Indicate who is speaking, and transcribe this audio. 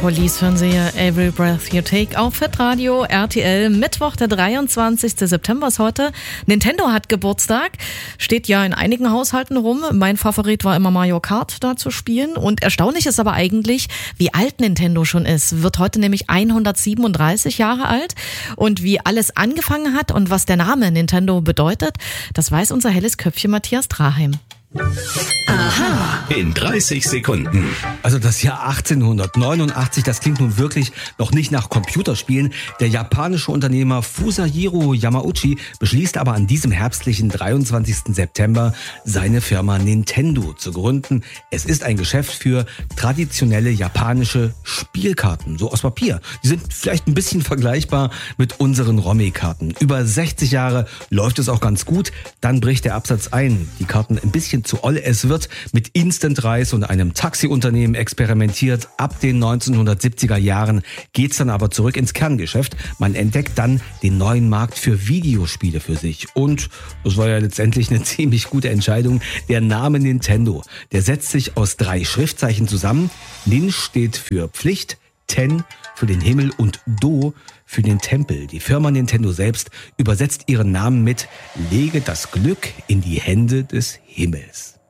Speaker 1: Police hören Sie Every Breath You Take auf Hitradio RTL. Mittwoch, der 23. September ist heute. Nintendo hat Geburtstag. Steht ja in einigen Haushalten rum. Mein Favorit war immer Mario Kart da zu spielen. Und erstaunlich ist aber eigentlich, wie alt Nintendo schon ist. Wird heute nämlich 137 Jahre alt. Und wie alles angefangen hat und was der Name Nintendo bedeutet, das weiß unser helles Köpfchen Matthias Draheim.
Speaker 2: Aha. In 30 Sekunden.
Speaker 3: Also das Jahr 1889, das klingt nun wirklich noch nicht nach Computerspielen. Der japanische Unternehmer Fusajiro Yamauchi beschließt aber an diesem herbstlichen 23. September, seine Firma Nintendo zu gründen. Es ist ein Geschäft für traditionelle japanische Spielkarten, so aus Papier. Die sind vielleicht ein bisschen vergleichbar mit unseren Romy-Karten. Über 60 Jahre läuft es auch ganz gut. Dann bricht der Absatz ein. Die Karten ein bisschen zu oll. Es wird mit Instant Reis und einem Taxiunternehmen experimentiert. Ab den 1970er Jahren geht's dann aber zurück ins Kerngeschäft. Man entdeckt dann den neuen Markt für Videospiele für sich. Und das war ja letztendlich eine ziemlich gute Entscheidung. Der Name Nintendo, der setzt sich aus 3 Schriftzeichen zusammen. Nin steht für Pflicht, Ten für den Himmel und Do für den Tempel. Die Firma Nintendo selbst übersetzt ihren Namen mit: Lege das Glück in die Hände des Himmels.